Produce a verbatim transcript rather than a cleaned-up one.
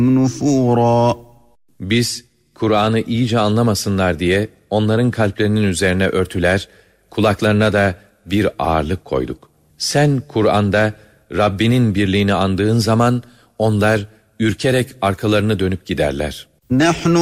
نفورا. Biz Kur'an'ı iyice anlamasınlar diye onların kalplerinin üzerine örtüler, kulaklarına da bir ağırlık koyduk. Sen Kur'an'da Rabbinin birliğini andığın zaman onlar ürkerek arkalarını dönüp giderler. نحن